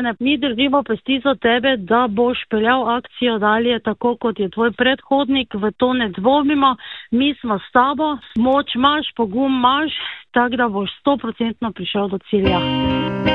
pripravljene. Mi držimo pesti za tebe, da boš peljal akcijo dalje tako, kot je tvoj predhodnik, v to ne dvomimo. Mi smo s tabo, moč imaš, pogum imaš, tako da boš 100% prišel do cilja.